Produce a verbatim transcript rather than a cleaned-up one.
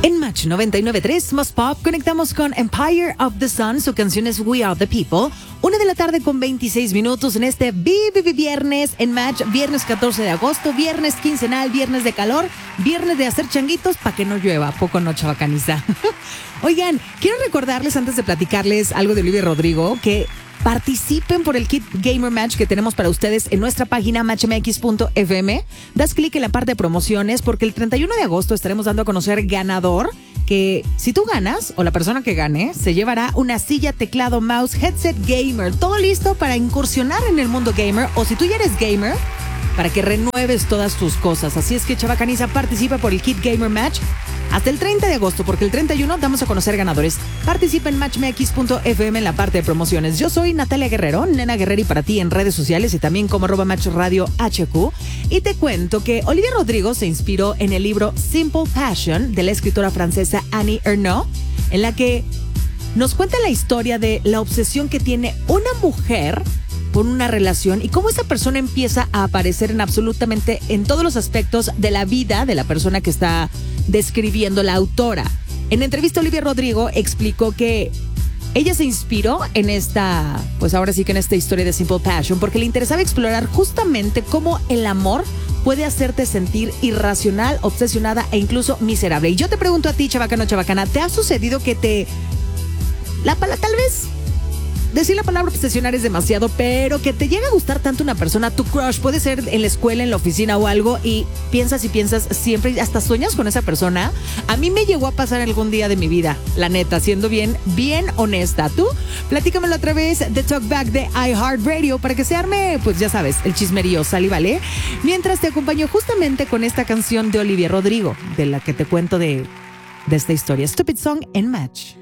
En Match noventa y nueve punto tres, más pop, conectamos con Empire of the Sun. Su canción es We Are the People. Una de la tarde con veintiséis minutos en este vi, vi, vi, viernes en Match. Viernes catorce de agosto, viernes quincenal, viernes de calor, viernes de hacer changuitos para que no llueva. Poco no, chavacaniza. Oigan, quiero recordarles antes de platicarles algo de Olivia Rodrigo que participen por el Kit Gamer Match que tenemos para ustedes en nuestra página match m x punto f m. Das clic en la parte de promociones porque el treinta y uno de agosto estaremos dando a conocer ganador que si tú ganas o la persona que gane se llevará una silla, teclado, mouse, headset gamer. Todo listo para incursionar en el mundo gamer o si tú ya eres gamer para que renueves todas tus cosas. Así es que chavacaniza, participa por el Kit Gamer Match hasta el treinta de agosto, porque el treinta y uno damos a conocer ganadores. Participa en match m x punto f m en la parte de promociones. Yo soy Natalia Guerrero, Nena Guerreri para ti en redes sociales y también como arroba Match Radio H Q. Y te cuento que Olivia Rodrigo se inspiró en el libro Simple Passion de la escritora francesa Annie Ernaux, en la que nos cuenta la historia de la obsesión que tiene una mujer por una relación y cómo esa persona empieza a aparecer en absolutamente en todos los aspectos de la vida de la persona que está describiendo la autora. En entrevista, Olivia Rodrigo explicó que ella se inspiró en esta, pues ahora sí que en esta historia de Simple Passion, porque le interesaba explorar justamente cómo el amor puede hacerte sentir irracional, obsesionada e incluso miserable. Y yo te pregunto a ti, chabacano, chabacana, ¿te ha sucedido que te... la pala tal vez... decir la palabra obsesionar es demasiado, pero que te llega a gustar tanto una persona, tu crush, puede ser en la escuela, en la oficina o algo, y piensas y piensas siempre, hasta sueñas con esa persona? A mí me llegó a pasar algún día de mi vida, la neta, siendo bien, bien honesta. Tú, platícamelo a través de Talkback de iHeartRadio para que se arme, pues ya sabes, el chismerío, ¿sale, vale? Mientras te acompaño justamente con esta canción de Olivia Rodrigo, de la que te cuento de, de esta historia, Stupid Song en Match.